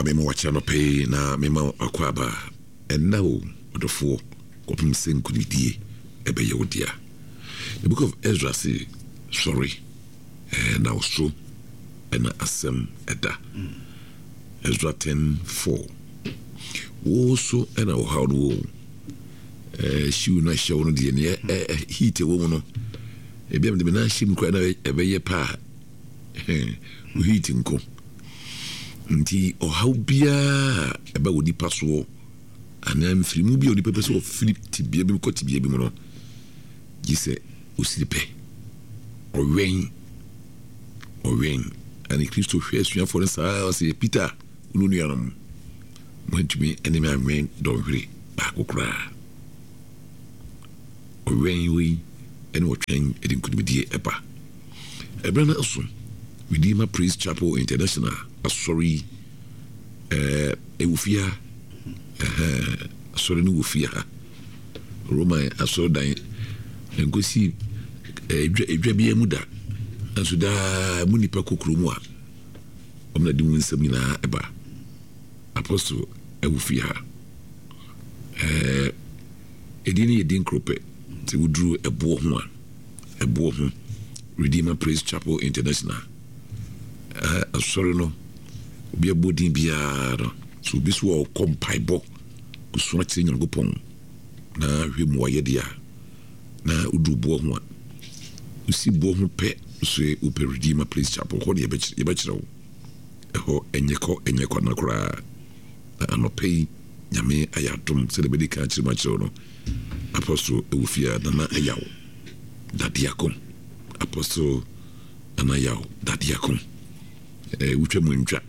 Mema wacha no pay na mema akwaba enna odofo kopim senku didie ebe yewodia. The book of Ezra say sorry na also and asem eda. Ezra 10:4. Also and how no she na show no die ne heat wo no ebiam de na shim kwa na ebe ye pa heat nko nti how bia ebe wodi paso anam firimu bi odi pepe so Philip tibia bi ko tibia bi mo no gise osiripe owen ani Kristo hwe sua for sa say Peter unu yanam want me enemy amen don hwere ba kokra owen we ene wotwen edin kudumidie eba ebrana aso Redeemer Praise Chapel International asori ewufia asori no wufia Roma asori dan engosi edwa bi emuda aso da munipa kokro mu a omna di wunsam na eba apostle ewufia edini edin krope ti wudru ebo ho Redeemer Praise Chapel International asori no obi abodin bia no so bi so o kompaibo kuso ati nyangopon na hwemu ayedia na udubo ho a usi bo ho pe so upe Redeemer Praise Chapel ho de yebechiro ho enyeko na kura anopei nyame ayadom se de bedika chiro no apostle ewufia na ayawo dadiakon apostle anayawo dadiakon utwemu ntwa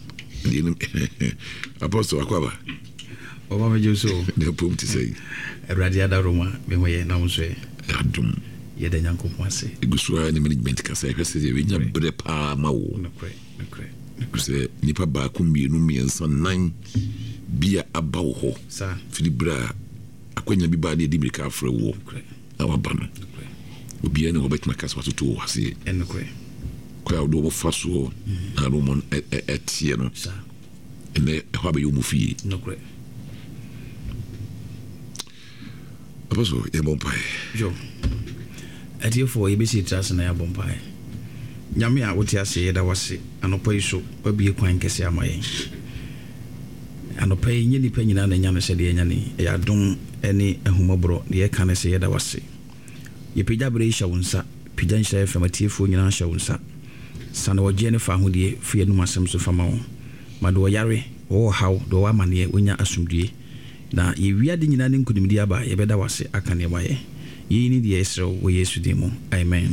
apostle akwaba Oba mejuso the poem to say Radia da Roma me hoye na mo so adum ye da nyankopon ase igusua ni management kasa kwese ye nya bre pa ma wo nokre kwese nipa ba ku mienu miensa nan bia abawo ho sa filibra akwanya bi ba de di brika afre wo na waba no obi ene obetima kasa watoto wase enokre kwa do faso na Roman etie no sa ene ho abayo mu fie nokre aposo ye bompai jo atiefo ye besi trust na ya bompai nyame a wote ase ye da wase anopa iso wabie kwan kese amaye anopa nye nipa nyina na nyame se de nyane ya dom ene ahumabro de ye kan se ye da wase ye pija bre isha wonsa pija nsha FM atiefo nyina sha wonsa sana waje ne fa hodie fie no masem so fama wo ma do yare wo haw do wa mane wonya asumdue na ye wiade nyina ne nkunimdi aba ye beda wase akane waye ye ni de esro wo Yesu demo amen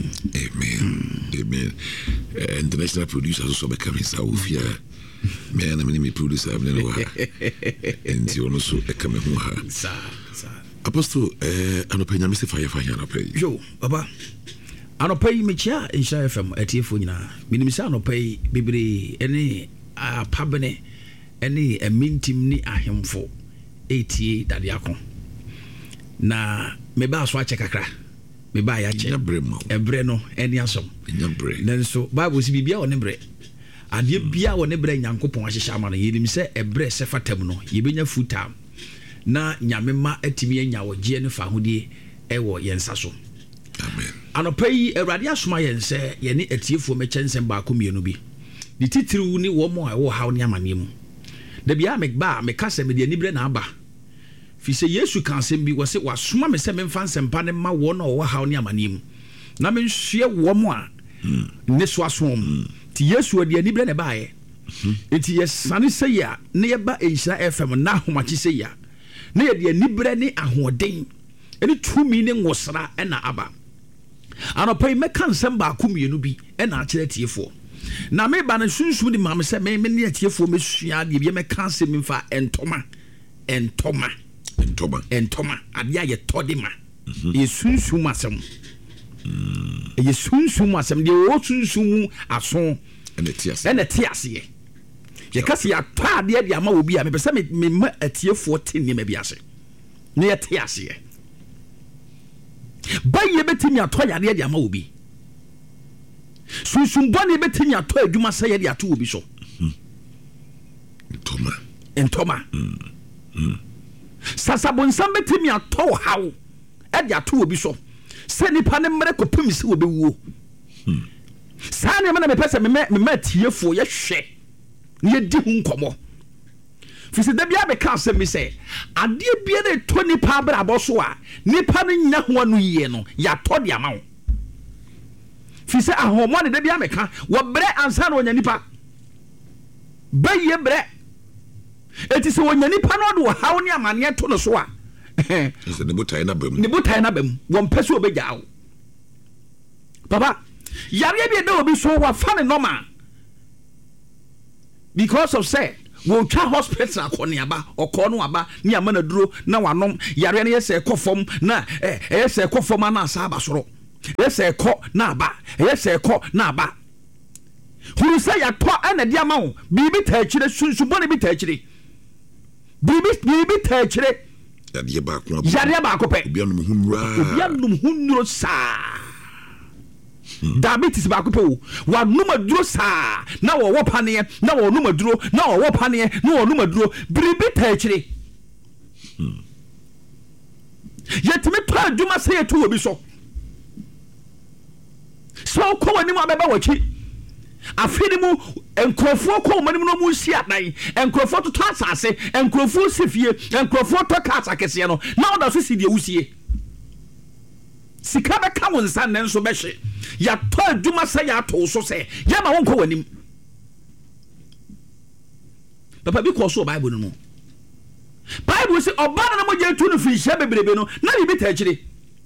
international producer so be coming south here me na me producer abne no ha enti ono so e kame ho ha sa apostle anopenya me se fire anopenya yo baba anopay mechia insha FM atiefo nyina minim se anopay bebre ene apabene ene amintim ni ahemfo etie dadiako na meba so ache kakra meba ya che ebre no ene asom nanso bible si bibia woni bre ade bia woni bre nyankopon ahyehya ama no yenim se ebre se fatam no yebenya futam na nyamema atimi anya wogie ne fa hodie ewo yensa so amen anopai Awurade asoma yen se ye ne atiefo mechensem ba ko mienu bi di titiriwu ni wo mo a wo haw ne amane mu da bia mekba mekase me de anibre na aba fi se Yesu kan sem bi wo se wasoma me se memfa nsempa ne ma wo na wo haw ne amane mu na me nhwe wo mo a ne so asom ti Yesu de anibre ne baaye enti yesane se ya ne ye ba Enhyira FM na homachi se ya ne ye de anibre ne ahoden eni tumi ne ngosra na aba anopai meka nsem ba ko mienu bi na akire tiefo na me ba na sunsun di mam se me ne tiefo mesua de bi meka nsem mfa entoma ade aye todima ye sunsun masem ye sunsun masem de wo sunsun aso ene tiase ye kasi ya pa de de ama obi a me pese me ma atiefo te ne ma bi ase ne ye tiase baye betimi atoyade de ama obi sunsun bone betimi ato adwuma sey de ato obi so entoma sasabonsam betimi atɔ hawo e de ato obi so se nipa ne mmere kopim se obewuo saa ne me pese me tiefo ye hwe ne di hu nkomo fisi da bia be ka asem mi se ade bia na to nipa brabo so a nipa ne nya ho anu yie no ya to de ama wo fisi ahomo ne da bia me ka wo bre ansa na onya nipa baye bre eti se onya nipa no do hawo ne amane to no so a ne botai na bam won pese obegya wo papa yare bia da obi so wa fa ne normal because of say wo twa hospital akone aba okono aba ni amana duro na wanom yare ne yese ekofom na yese ekofom na asa aba soro yese ekọ na aba yese ekọ na aba huru say ya to ana dia ma wo bibi ta kire sunsubo ne bi ta kire bibi ta kire yare ba ko pe obianum hunro sa diabetes ba ko pe wa numa duro sa na wo pane na wo numa duro na wo pane na wo numa duro bibi ta kire yetime to aduma se yetu obi so ko wani mu abeba wachi afini mu enkrofo ko mani mu no mu si adan enkrofo to asase enkrofo sifie enkrofo to kasa kese no na oda so si de wusie sika be ka won san nenso be hye ya to aduma se ya to so se ya ma won ko wani mu papa bi ko so bible no mu bible say obana na mo je tu no fi hye bebrebe no na bi ta kire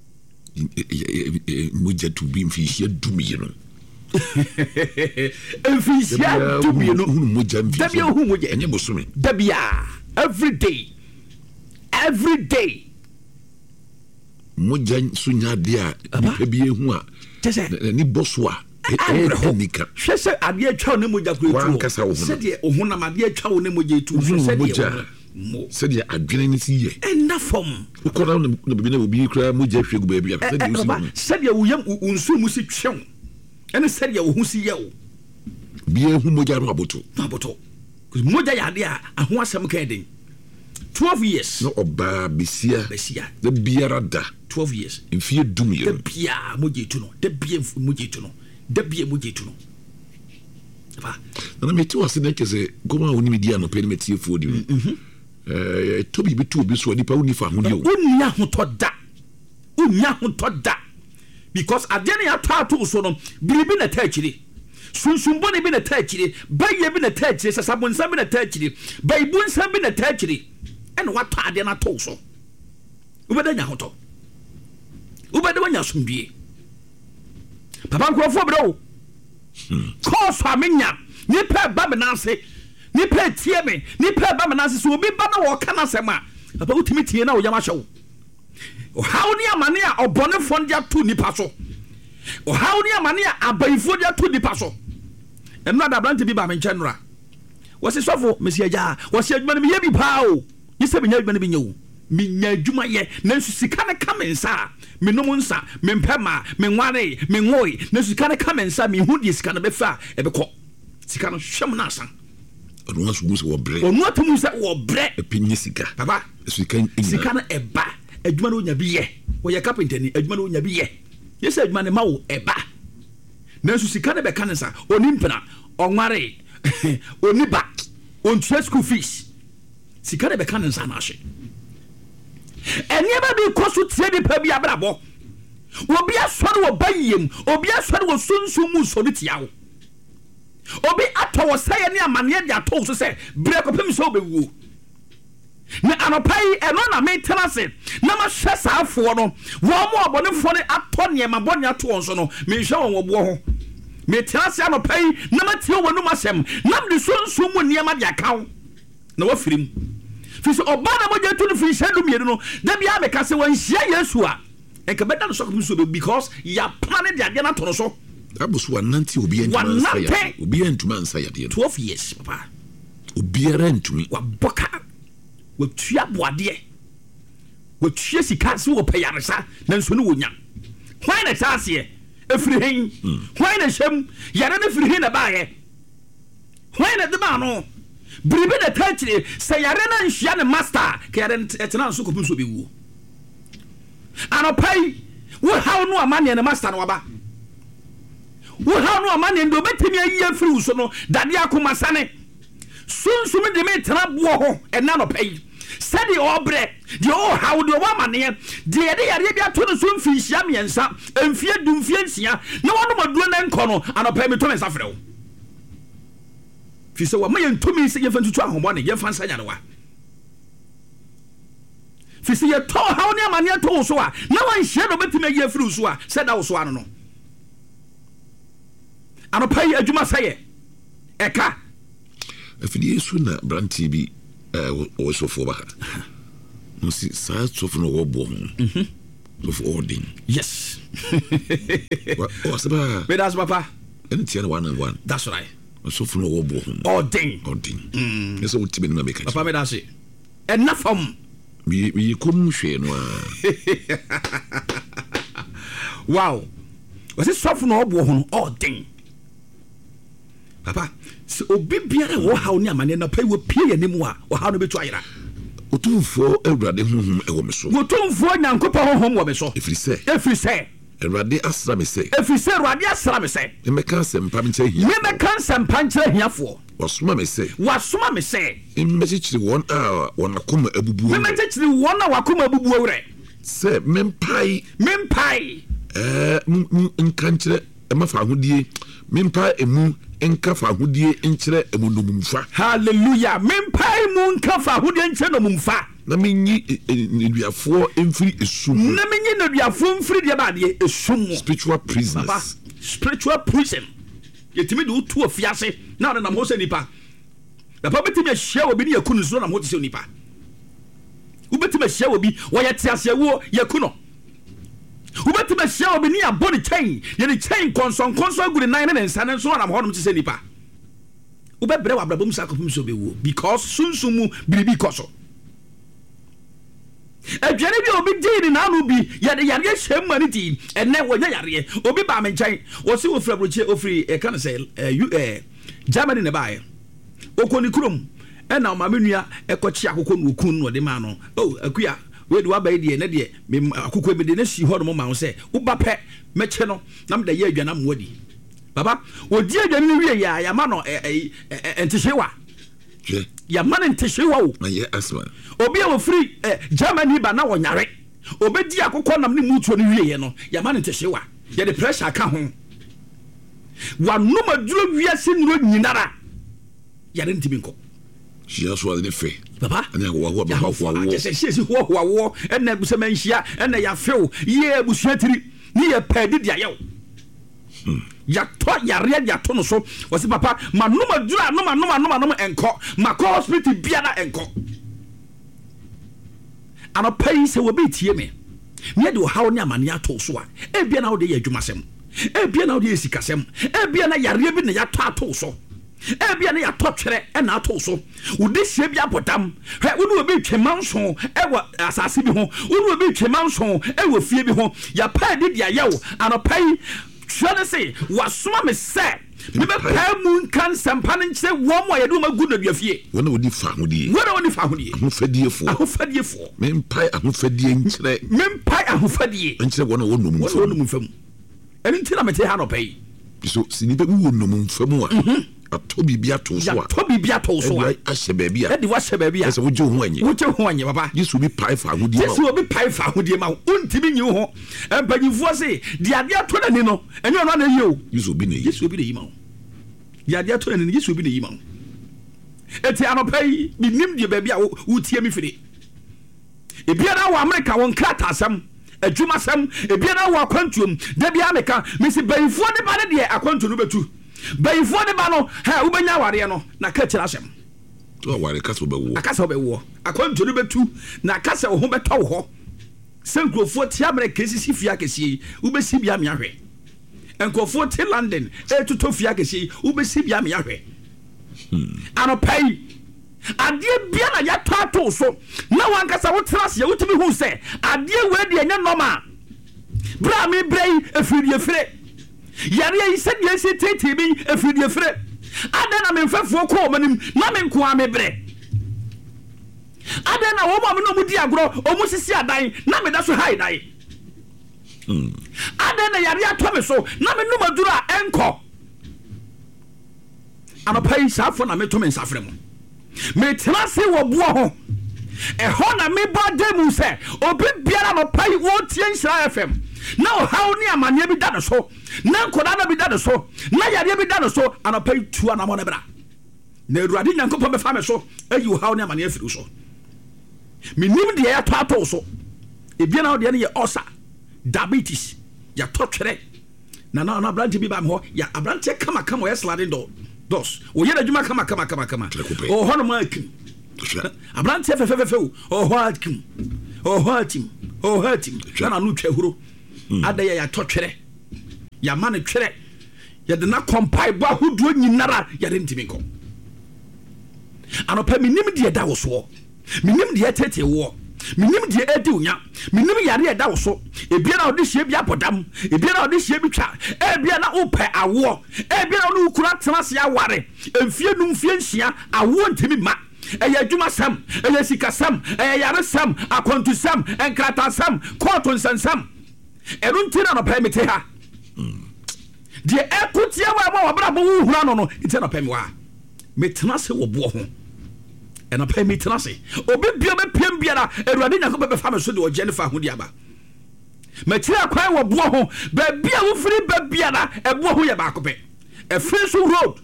mo je tu bi fi hye dumi no efisia dumi no mo je mfi dabia hu mo je enye bosome dabia every day mo je sunya dia bi ehu a ni boso a nika hwese ade atwa ne mo jakuru se de ohunam ade atwa ne mo je tu se de se de adwene ni si ye enda fom ukora no bi na obi kra mo je hwegu ba bia se de uyam unsu mu si twem ene se de wo hu si ye wo bi ehu mo ja no aboto cuz mo ja ya de a ho asem ka den 12 years no oba besia the biara da 12 years mfie dum ye the bia mo je tu no the bia mo je tu no the bia mo je tu no ba na me ti wase na keze goma oni media no pe ni metie fu odi to bi tu obi so nipa oni fa ho di o unya ho to da because adene ya tato so no biribi na taachire sunsunbo ne bi na taachire baye bi na taachire sasabonsa bi na taachire baibunsa bi na taachire ene wato ade na to so ubeda nya hoto ubeda wanya sumbie papa nkrofo bro ko so amenya ni pe ba me na ase ni pe tie me ni pe ba me na ase so obi ba na wo kana sema papa utimi tie na wo yama hyew how ni amane a obone fondia to nipa so how ni amane a abaifo dia to nipa so enna da brante bi ba me nkyɛnra wose sofo mesia ja wose adwuma ne ye bi pa o yise benya adwuma ne bi nyewu menya adwuma ye nanso sika ne ka me nsa me nom nsa me mpema me nware me ngoi nanso sika ne ka me nsa me hu die sika ne be fa e be kɔ sika no hwem na asan onu aso mu se wo bre onu atomu se wo bre epinye sika baba sika no eba adwuma no nya bi ye wo ye carpenter ni adwuma no nya bi ye yese adwuma ne ma wo eba nanso sika ne be ka ne nsa oni mpena onware oni ba on school fees sika ne be ka ne nsa na ahye enieba bi koso tie bi pa bi abrabo obi asori wo bayem obi asori wo sunsun mu so tiawo obi ato wo saye ne amane dia to so se break opem so bewu na anopai eno na me tenase na ma hwe saafo no wo mo obonefo ne ato ne ma bone ato won so no me hwe won wo bo ho me tenase anopai na ma tie wonu masem na me sunsun mu ne ma dia kawo na wo firim fisi obana mo je tunu fi shedu miedu no da bia me kase wan hia Yesu a enka beda no sokko so because ya plan de ade na to no so abusu wananti obi entuma ansa ya de 12 years papa obi era ntumi wa boka wa tua boade wa tua sika se wo payaresa nanso ne wonya hwan na tase efiri hen hwan na hyem yare na firi hen na baaye hwan na de ba no biribi na tachire sɛ yare na nhia ne master ka yare etena nso kopim so bewu anopai wo haw no amane ne master no waba wo haw no amane ndo betimi ayi afiri so no dade akoma sane sunsum de me tena bo ho ɛna no pai sɛde ɔbrɛ de o haw de wa mane de yare bia to no so mfi nhia miensa mfie du mfie nsia na wono maduo na nkɔ no anopai me to me safrɛ wo fi sɛ wa ma yɛntumi sɛ yɛfa ntutu ahomɔ ne yɛfa nsa nyarewa fi sɛ yɛtɔ haw ne amane atɔ so a na wanhyia no betimi ayi afiri so a sɛ da wo so ano no anopai adwuma sɛ yɛ ɛka afidie su na branti bi o sofo ba no si sa sofo no wo bo of ording yes o saba me das papa enti na one that's right sofo no wo bo ording yes o tibi na make papa me das enough mi kom hwe no wow was it sofo no wo bo ording papa so obi biara wo haw ne amane na pai wo pie yanimu a wo haw no betu ayira otumfo awurade honhom ewo me so otumfo nyankopɔ honhom wo me so efiri sɛ awurade asra me sɛ awurade asra me sɛ me ka sempa me nkyɛ hia me ka sempa nkyɛ hiafoɔ wasoma me sɛ mmɛkyekyere wɔn a wɔn akoma abubuo mmɛkyekyere wɔn a wakoma abubuo werɛ sɛ mempai nka nkyerɛ ɛmafa ahodie mempa emu nka fa ahodie nkyerɛ emunomumfa hallelujah mempai mu nka fa ahodie nkyerɛ nomumfa na menyi neduafoɔ mfiri esum na menyi neduafoɔ mfiri deɛ baade esum spiritual prisoners spiritual prison yɛtimi de wotu afiase na ɔde nam hɔ sɛ nipa papa betimi ahyia obi ne yakunu so nam hɔ te sɛ nipa wobetimi ahyia obi wɔyɛ te aseawo yakuno wobetimi ahyia obi ne abɔ ne kyɛn yɛne kyɛn kɔnsɔnkɔnsɔ agu ne nan ne nsa ne nso nam hɔ nom te sɛ nipa wobɛbrɛ wɔ abrabɔ mu sa akɔpem sɛ ɔbɛwuo because sunsum mu biribi kɔ so aduane bi obi di ni nanu bi yɛde yareɛ hyɛ mu ani di ɛnɛ wɔnyɛ yareɛ obi ba me nkyɛn wɔsi ofiri aburokye ofiri ɛka no sɛ Germany ne baayɛ okɔ ne kurom ɛna ɔmaame nua ɛkɔkye akokɔ no okun no ɔde maa no akuya wei de waba yi deɛ ne deɛ akokɔ bi de ne si hɔ no ma wo sɛ woba pɛ mɛkyɛ no na meda yɛ aduane mu adi baba odi aduane no wie yɛ yama no ntehyewa yama no ntehyewa o obi a wɔfiri Germany ba na wɔnyare obɛdi akokɔ nam ne mutuo no wie yɛ no yama no ntehyewa yɛde pressure aka ho wanom aduro wiase nnuro nyinara yare ntimi nkɔ hyia so ade fe papa ɛna wɔwɔ bɛhɔhoawo sɛ hoahoawo ɛna busɛma nhyia ɛna yɛafew yɛ abusua tiri ne yɛ pɛdi de ayɛw yɛtɔ yareɛ de ato no so wɔsi papa manom aduro anom ɛnkɔ makɔ hospital biara ɛnkɔ anɔpa yi sɛ wɔbɛ tie me ne de ɔhaw ne amane ato so a ebia na wode yɛ adwumasɛm ebia na wode yɛ sikasɛm ebia na yareɛ bi ne yɛatɔ ato so ebia na yɛatɔ twerɛ ɛna ato so wode hyia bi abɔdam hwɛ wone obi twema nso ɛwɔ asase bi ho wone obi twema nso ɛwɔ fie bi ho yɛpɛ de de ayɛw anɔpa yi twɛ ne se wasoma me sɛ mebɛpɛ mu nka nsɛmpa no nkyerɛ wɔn mu a yɛde wɔn agu nadua fie wɔn a wɔdi fa ahodie ahofadiefoɔ mempae ahofadie nkyerɛ nkyerɛ wɔn a wɔnom mfa mu ɛno nti na mete ha nɔpɛ yi so si nipa bi wɔ nom mfa mu a atɔ biribi ato so a ahyɛ baabi a ɛde wahyɛ baabi a ɛsɛ wogye ho anyɛ papa yesu bi pae fa ahodie ma wontimi nyi wo ho mpanyimfoɔ se de adeɛ atɔ n'ani no ɛnyɛ ɔno ana yi o yesu obi na yi ma wo de adeɛ atɔ n'ani yesu obi na yi ma wo ɛti anɔpa yi menim deɛ baabi a wotie me firi ebiara wɔ Amerika wɔ nkratasɛm adwumasɛm ebiara wɔ akwantuom da bia meka mesi bayifoɔ ne ba ne deɛ akwantu no bɛtu bayifoɔ ne ba no ha wobɛnya awareɛ no na ka kyerɛ asɛm akasa wobɛwoɔ akwantu no bɛtu na akasa wo ho bɛtɔ wo hɔ sɛ nkurɔfoɔ te Amerika sisi fie akɛseɛ yi wobɛsi bia me ahwɛ nkurɔfoɔ te London ɛtotɔ fie akɛseɛ yi wobɛsi bia me ahwɛ anɔpa yi adeɛ bia na yɛtɔ ato so na wankasa wotena aseɛ wotumi hu sɛ adeɛ wei deɛ nyɛ nɔma berɛ a mebrɛ yi afiridie fire yareɛ yi sɛdeɛ ɛsi tetee bi afiridie fire Adena me mfefo ko manim na me nko amebre. Adena wo ma me no mudi agro omusisi adan na me da so hai dai. Adena yare atome so na me numa dura enko. Anopai safo na me to me nsafre mo. Me trase wo bo ho. Eho na me ba demu se obi biara no pai wo tie Nhyira FM. Na o hawo ni amane bi da no so. Na nkoda na bi da no so. Na yare bi da no so anopai tu anamo na bra. Na Awurade Nyankopɔn be fa me so ayi o hawo ni amane afiru so. Me nim de ya to so. E bia na o de ne ye ulcer, diabetes, ya to twere. Na abrante bi ba me ho ya abrante kama o sliding doors. O ye adwuma kama. O hono ma akim. Abrante fefefefe o ho akim. O hatim. Na no twahuro. Adaya ya to twere. Ya ma ne twere. Ya de na compile bo ahodo nyinara ya de ntimi nko. Anopa minim de da wo so. Minim de tete wo. Minim de edi unya. Minim yare da wo so. Ebia na odi hie bia podam. Ebia na odi hie bi twa. Ebia na ope awo. Ebia na ukura tenase aware. Emfie num fie nhia awo ntimi ma. Eya adwuma sam, eya sika sam, eya yare sam, akontu sam, enkrata sam, koto nsensam. Enu ntina no pɛ mete ha. De ekotia wa bra bo hura no ntina no pɛ me wa. Metena se wo bo ho. Ena pɛ metena se. Obi bia be piem biara, Awurade Nyankopɔn be fa me so de o Jennifer ho di aba. Metira kwai wo bo ho, ba bia wo firi ba biara, e bo ho ye ba akopɛ. Efrinsu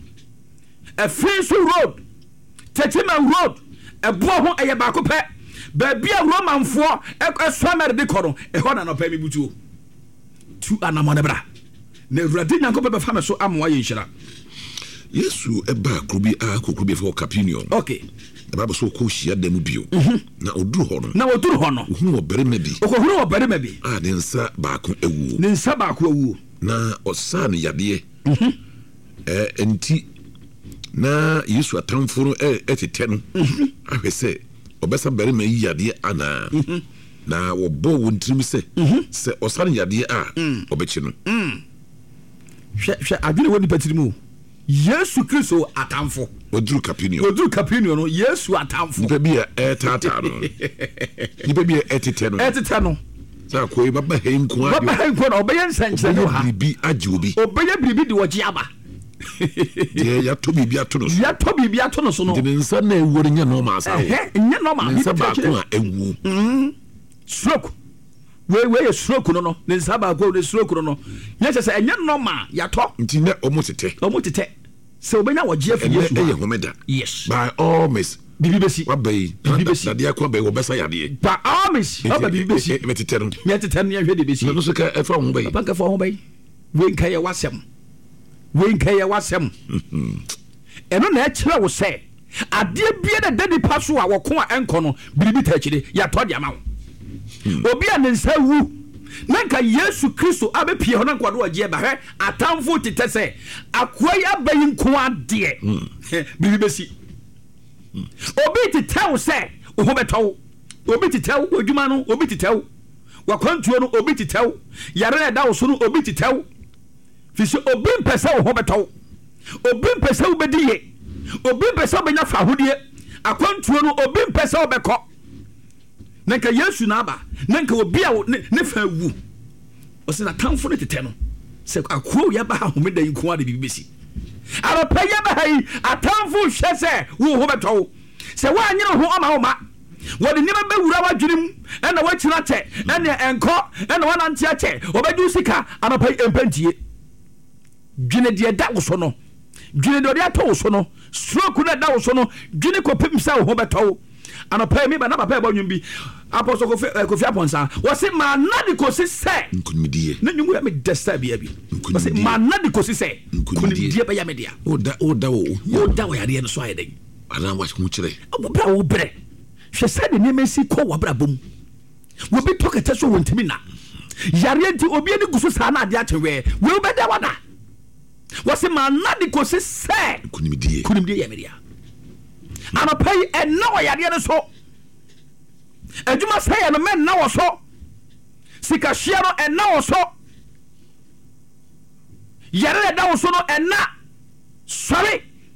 road. Tetima road ebo ho eye ba ko pe ba bia romanfo eso merede kono e ho na no pa mi butuo tu anamone bra na Awurade Nyankopɔn be fa me so amwa ye nhira Yesu eba krobi a kokrobi for Capernaum. Okay. The Bible so ko hia da mu bio. Na oduru ho no. Hu obarima bi. Okohuru obarima bi. Ah, ne nsa baako ewu. Na osa ne yade. Enti na Yesu atamfo no etete no. Ahwese obesa barima yi yade ana. Na wo bo wontrim se osa ne yade a obechi no. Hwe adwene woni patirimu. Yesu Kristo atamfo oduru Capernaum no Yesu atamfo nipa bi etata no nipa bi etete no sa ko baba he nko na obeyen sankyere no ha bibi age obi obeyen bibi de woji aba de ya to bibi ato no so no de nsa na ewore nya no ma asa nya no ma nsa ba ko a ewu stroke we stroke no ne nsa ba ko de stroke no nya se enya no ma ya to nti na omotete se obenya woje afi Yesu eye homeda yes by all means bibi besi wabai na dia kwa be wo besa yade by all means oba bibi besi metete no ya hwe de besi no so ka efa ho bai banka fa ho bai we nka ye wasem eno na ekire wo se ade bia na dadi paso a woko a enko no bibi ta kire ya to dia ma wo obi a ne nsa wu nanka Yesu Kristo abepie hono nkwado waje ba hwe atamfo tete se akoa ya bayi nko ade bibi besi obi titew se wo betow obi titew odwuma no obi titew wakwantuo no obi titew yare na da wo so no obi titew fisi obi mpese wo betow obi mpese wo bediye obi mpese wo benya fahodie akwantuo no obi mpese wo beko nanka Yesu na aba nanka obi a ne fa wu o se na tamfo ne tete no se akwo ya ba homeda nko ade bibesi arapa ya ba hai atamfo hwe se wo ho beto se wa anyere ho ama ma wode nima be wura wadwirim ena wakira che ena enko ena wana ntia che obedu sika arapa empantie dwene de da wo so no dwene de ato wo so no stroke na da wo so no dwene ko pem sa wo ho beto anopa mi ba na papa bonwum bi apostle Kofi Aponsa wose ma na de kosi se nkunimidie na nyumu ya me desta bia bi wose ma na de kosi se nkunimidie ba ya me dia oda wo yare no so ayeden ana wa hu kire obra wo bre hwe se de nemesi ko wo bra bom wo bi tokete so wontimi na yare nti obi ani guso sa na ade achewe we be da wada wose ma na de kosi se nkunimidie ya me dia anopa enna wo yare no so adwuma say no men na wo so sika hia no enna wo so yare da wo so no enna sorry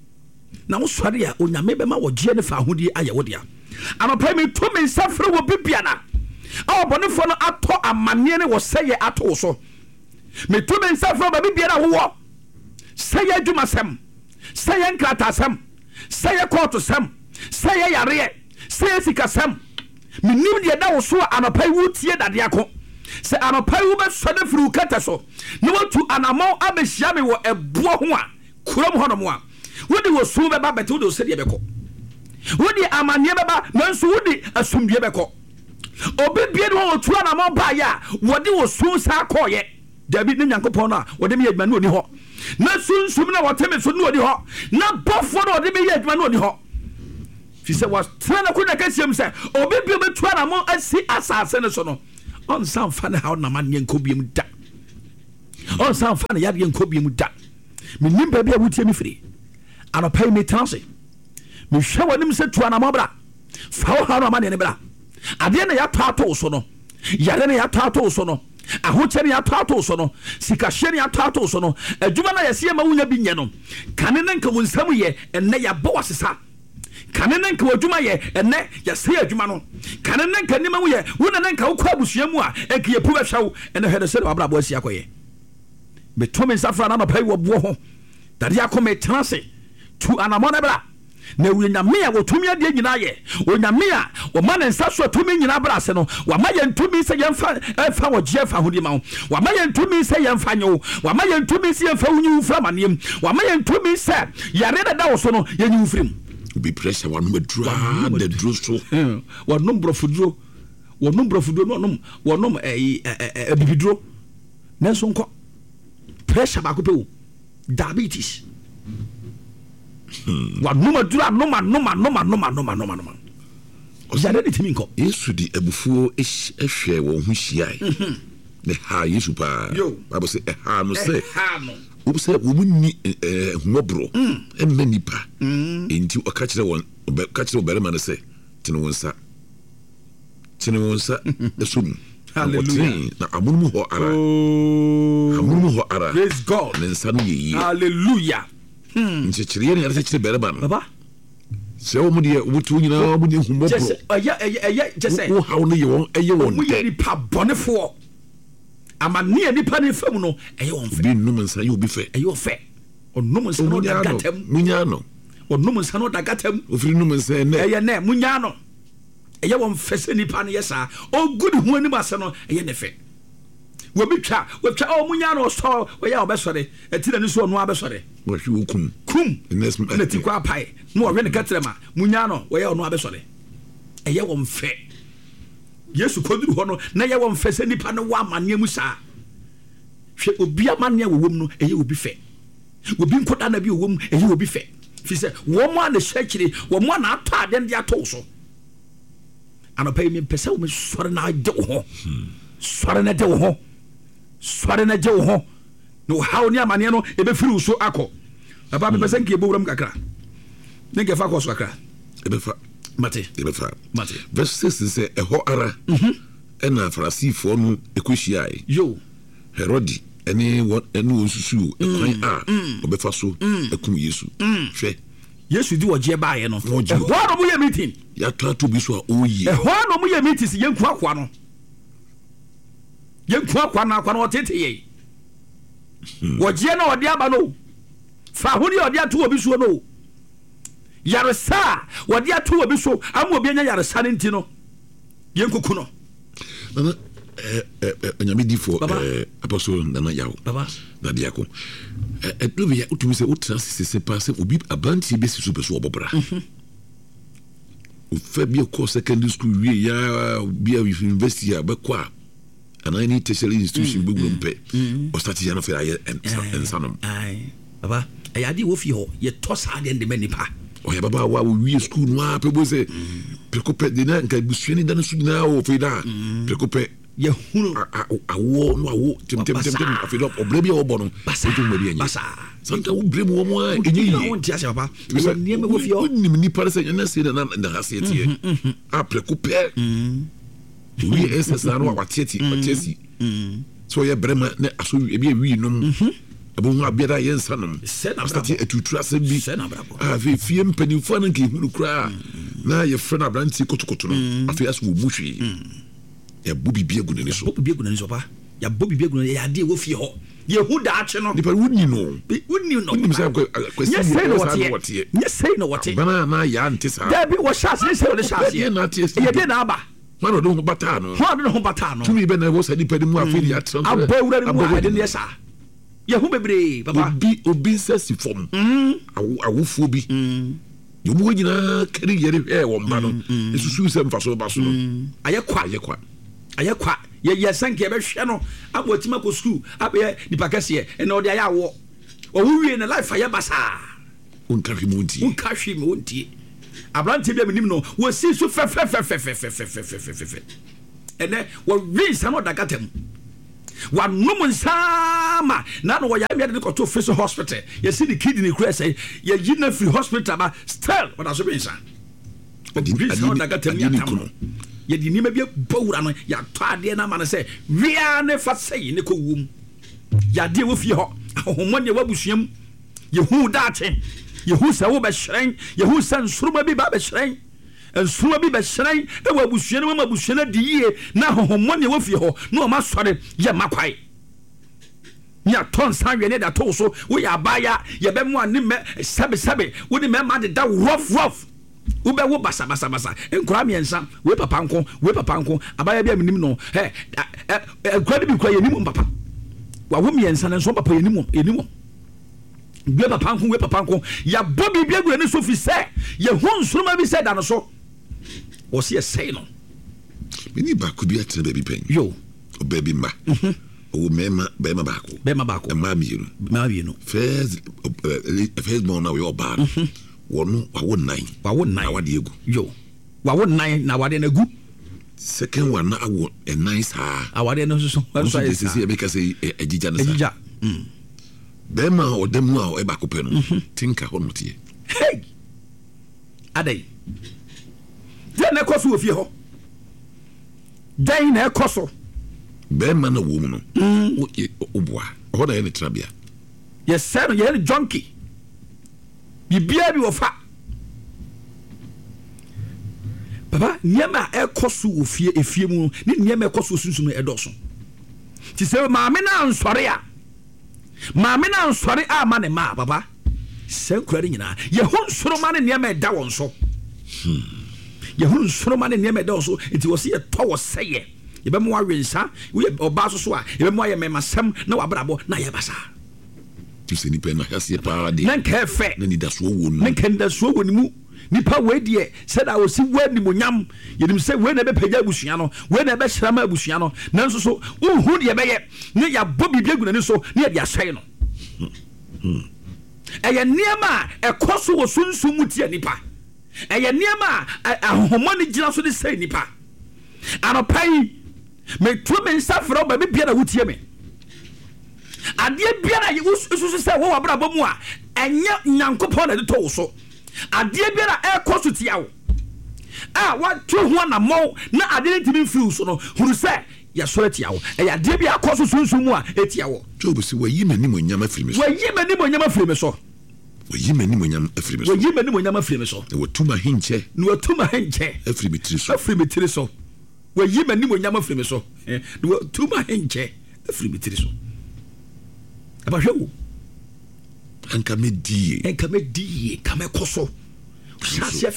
na wo sɔre a onyame bɛma wo gye ne fa ahodie ayɛ wo dia anɔpa me to me nsa frɛ wɔ bibiana a ɔbɔnefoɔ no atɔ amanneɛ ne wɔ sɛyɛ ato wo so me to me nsa frɛ wɔ bibiana wowɔ sɛyɛ adwumasɛm sɛyɛ nkratasɛm sɛyɛ kɔɔtosɛm sɛyɛ yareɛ sɛyɛ sikasɛm menim deɛ da wo so a anɔpa yi wotie dadeɛ ko sɛ anɔpa yi wobɛsɔde firi wo kɛtɛ so na woatu anammɔn abɛhyia me wɔ ɛboɔ ho a kurom hɔnom a wode wɔ su bɛba bɛte wode wo sɛdeɛ bɛkɔ wode amanneɛ bɛba nanso wode asomdue bɛkɔ obi bie no hɔ wɔtu anammɔn baayɛ a wɔde wɔ su saa kɔɔyɛ dabi ne nyankopɔn no a wɔde meyɛ adwuma no ɔni hɔ na sunsum na wɔte me so ne ɔni hɔ na bɔfoɔ no wɔde meyɛ adwuma no ɔni hɔ fi sɛ wɔtena no koda kasiam sɛ obi bie bɛtu anammɔn asi asase no so no ɔnsa mfa ne haw namanneɛ nkɔ biam da ɔnsa mfa ne yadeɛ nkɔ biam da menim baabi a wotie me firi anɔpa yi metena se mehwɛ w'anim sɛ tu anammɔn bra fa wo haw no amanneɛ ne bra adeɛ na yɛatɔ ato wo so no yare na yɛatɔ ato wo so no ahokyɛ ne yɛatɔ ato wo so no sikahyɛ ne yɛatɔ ato wo so no adwuma no yɛsɛ yɛma wonya bi nyɛ no kane ne nka wo nsɛm yɛ ɛnnɛ yɛbɔ wɔ sesa kane ne nka w'adwuma yɛ ɛnnɛ yɛsɛ yɛ adwuma no kane ne nka nneɛma wo yɛ wona ne nka wokɔ abusua mu a ɛnka yɛpu bɛhwɛ wo ɛnɛ hwɛ no sɛde wabrabɔ asi akɔyɛ meto me nsa fra no anɔpa yi wɔboɔ ho dade akɔ metena se tu anammɔ no bra na onyame a wɔtumi adeɛ nyinaa yɛ onyame a wɔma ne nsa so atumi nyinaa bra ase no wama yɛn tumi sɛ yɛmfa wɔgyeɛ fa hodie ma wo wama yɛn tumi sɛ yɛmfa nyɛ wo wama yɛn tumi sɛ yɛmfa wonyi wo firi amanneɛm wama yɛn tumi sɛ yare da da wo so no yɛnyi wo firim obi pressure wanom adura da duro so wɔnom borɔfoduro no wɔnom abibiduro nanso nkɔ pressure baako pɛ wo diabetes wanom adura noma yare ne timi nkɔ yesu de abufuo ahwɛ wɔn ho hyiae ne ha yesu paa bible sɛ ɛha no sɛ wobsɛ wɔmu nni huɔborɔ ɛmma nnipa enti ɔka kyerɛ ɔbarima no sɛ tene wo nsa ɛsɔ mu hallelujah na amonom hɔ ara praise God ne nsa no yɛ yie hallelujah nkyekyereɛ ne yɛde sɛ kyerɛ barima no baba sɛ wɔmu deɛ wɔbɛtu nyinaa wɔmu deɛ hummɔborɔ wo haw no ɛyɛ wɔn dɛ nipa bɔnefoɔ amanneɛ nipa ne fam no ɛyɛ wɔn fɛ obi nnum nsa yɛ obi fɛ ɛyɛ ɔfɛ ɔnom nsa no da gatam munyaa no ɔnom nsa no da gatam ofiri num nsa ɛyɛ nɛ munyaa no ɛyɛ wɔn fɛ sɛ nipa no yɛ saa ɔgu ne ho anim ase no ɛyɛ ne fɛ wɔtwa munyaa no ɔsɔ ɔyɛ a ɔbɛsɔre ɛti na ne so ɔno abɛsɔre wɔhwe wo kum na ti kɔ apae na wɔhwɛ ne katrɛ ma munyaa no wɔyɛ ɔno abɛsɔre ɛyɛ wɔn fɛ yesu kɔduru hɔ no na yɛ wɔn fɛ sɛ nipa no wɔ amanneɛ mu saa hwɛ obi amanneɛ wɔ wɔm no ɛyɛ obi fɛ obi nkɔda na bi wɔ wɔm ɛyɛ obi fɛ fi sɛ wɔn a na hyɛ akyire wɔn a na atɔ adeɛ de atɔ so anɔpa yi mepɛ sɛ wɔn sɔre na agye wo ho sɔre na agye wo ho sɔre na agye wo ho na ɔhaw ne amanneɛ no ɛbɛfiri wo so akɔ papa mepɛ sɛ nka yɛbɔ wuram kakra ne nkɛfa kɔ so kakra ɛbɛfa mate verse 6 sɛ ɛhɔ ara ɛna farisifoɔ no ɛkɔhyiae herode ɛne wɔn susuo ɛkwan a ɔbɛfa so akum yesu hwɛ yesu di wɔgyeɛ baeɛ no ɛhɔ na ɔmoyɛ meeting yɛatoato bi so a ɔyie ɛhɔ na ɔmoyɛ meeting sɛ yɛnku akoa no akwa no ɔtete yɛ wɔgyeɛ na ɔde aba no fa ho ne ɔde ato wɔ bi soɔ no yaresa a wɔde ato wɔ bi so ama obi anya yaresa no nti no yɛnkuku no nana onyame difoɔ apostle nana yaw na diako ɛdɔ bi wotumi sɛ wotena sese paa sɛ obi abantie bɛsi so pɛ so ɔbɔbra ofa bi ɛkɔ secondary school wie ya bi a university a bɛkɔ a anaa ne tertiary institution bɛwuram pɛ ɔstarte yɛ no fɛ ayɛ nsanom baba ɛyɛ adeɛ wɔ fie hɔ yɛtɔ saa deɛ ndema nipa ɔyɛ baba wa wɔwie school no a pɛ bo sɛ prɛko pɛ de na nka busua ne da no so nyinaa wɔ fei da prɛko pɛ yɛhunu awoɔ no awo tɛmtɛmtɛm afei dɛ ɔbrɛ bi a wɔbɔ no wotumi bi anyɛ santa wobrɛ mu wɔ mu a ɛnyɛ yie wonim nipa no sɛ ɛna sei na ha seɛ teɛ a prɛko pɛ wie ɛsɛ saa no a wateɛ si sɛ ɔyɛ brɛma na aso ebi awie nom abu abiada yensa no start etutura se bi fie mpanimfo no ke hunu kra na ye frɛ na branti kotokoto no afia so wo muhwe ya bobi biegu ne so pa ya bobi biegu ya de wo fie ho ye hu da ache no nipa wonni no say no what bana na ya ntisa da bi wo shas ne say wo shas ye de na aba mano do bata no tumi be na wo sa nipa mu afiri atro abawura de ne sa ye hu bebre papa obi sesi form awufo bi yo mu nyina kari yere wo mba no esusu se mfaso ba so no ayekwa ye sanke be hwe no abotima ko school abe nipa kase e na odi ayawo wo wie na life aye basa unkahwe monti abrante bi minim no wo si so fe ene wo rinse no dagatam wa num nsama na no wo ya me de ko to face hospital ye see the kidney kura say ye yina free hospital ba still what aso be nsa rinse no dagatam ya tam ye di nima bi bawura no ya to ade na ma no say wia ne fa say ne ko wum ya de wo fie ho ahomone wa busuam ye hu daache ye hu sa wo be hren ye hu san suruma bi ba be hren ensuma bi be hren e wa busuam no ma busuam di ye na ahomone wa fie ho no ma sore ye makwai ya ton san we ne da to so wo ya baya ye be mu ani me sabe wo ni me ma de da rough ube wo basa enkura miensa we papa nko abaya bia minim no enkura bi kwa yenim papa wa wo miensa na so papa yenim we papa nko ya bobi bia gure ne so fi se ye hu nsuruma bi se da no so wo se sei no mini ba ku bi atre baby pen yo o baby ma o mema baako ma mienu first born na we oba wono wawo nine awade egu yo wawo nine na awade na gu second one na awo a nice ha awade no so this is because ejija na sa be ma odemu a e ba ko pe no tinka ho no tie hey adai den na koso ofie ho den na koso be ma na wo mu no o boa ho na ye ne trabia yes sir ye ne junkie bibia bi wofa papa nyama ekoso ofie efie mu ni nyama ekoso sunsun edoso ti se maame na nsore a ma ne ma papa se kurari nyina ye hu nsoro ma ne nyama da won so ye hu nsoro ma ne nyama da won so enti wo se ye to wo seye ye be mo awensa wo ye oba so a ye be mo aye memasem na wabrabo na ye basa tuse ni pena hase parade nan ka fe na ni da so wo no nan kan da so wo ni mu nipa we die se da o si wani monyam yenim se we na be pagya abusua no we na be hyerama abusua no nanso so unhu de be ye ne ya bobi biaguna ni so ne ya de ahye no eye niema ekoso wo sunsun mutie nipa eye niema ahomoni gina so de sei nipa anopai me tu me nsafro ba bia na wutie me ade bia na ususu se wo wabra bomu a enya nyankopon na de to so ade bia na ekoso tiawo wa tu ho na mo na ade ntimi fiu so no huru se ya sore tiawo ade bia akoso sunsun mu a etiawo job si wayi mani monyam afiri me so wayi mani monyam afiri me so wayi mani monyam afiri me so wo tuma hinche afiri me tiri so wayi mani monyam afiri me so wo tuma hinche afiri me tiri so abahwewo anka me die kame koso chasse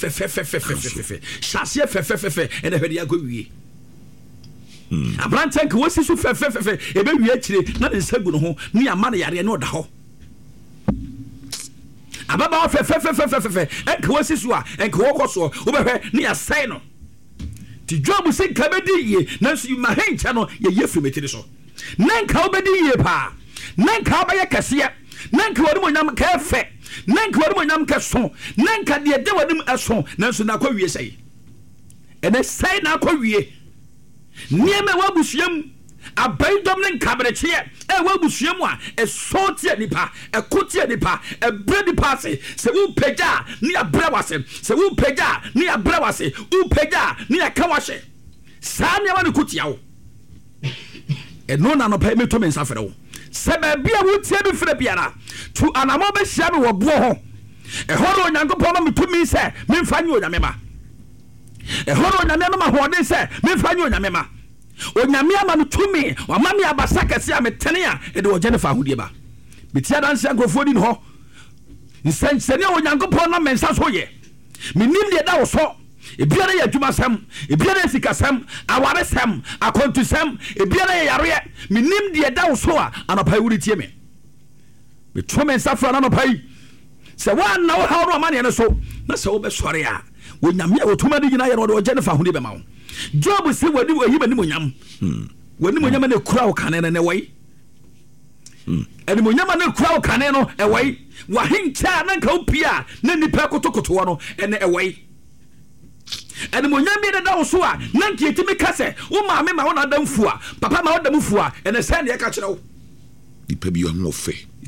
fe ene hwede akowie abranten ke wosi so fe ebe wie akire na de sagu no ho ne ama na yare ne oda ho ababa fe enke wosi so a enke wokoso wo behwe ne ya sai no ti job se kame die na so ma hencha no ye yefri metiri so nanka obedi ye pa nanka ba ye kase nanka wadi mo nyam ka fe nanka wadi mo nyam ka so nanka de wadi mo aso nanso na kwawie sei ene sei na kwawie niema wabusuam abaidom ne nkabreche wabusuam a esotie nipa ekotie nipa ebredi passe se wo pega ni abrawase se wo pega ni abrawase wo pega ni akawashe sa ne wa ne kutia wo eno na no pa me to me nsafere wo sebe bia wotie bi fere biara to anamo be hia me wo bo ho ehoro onyankopon ma metumi se memfa nyi onyame ma ehoro onyame ma hoden se memfa nyi onyame ma onyame ama no tumi wa ma me abasa kese a metene a e de wo Jennifer hodie ba betia dan se agrofo di no ho nsensene onyankopon na mensa so ye menim de da wo so ebiara ya adwuma sam ebiara sika sam aware sam akontu sam ebiara ya yare menim de da wo so a anopai wuri tie me tome safra na anopai se wa na wo ha no amane ne so na se wo be sore a wonyame a wotuma de gina ye no de Jennifer ho de be ma wo Job se wadi wo yiba ni monyam wani monyam na kura wo kane ne wai eni monyam na kura wo kane no e wai wa hincha na nka opia na nipa kotokoto no ene e wai eni monyam bi da wo so a na nkietimi kase wo maame ma wo na damfu a papa ma wo damfu a ene se ne ya ka kire wo nipa bi ho ofe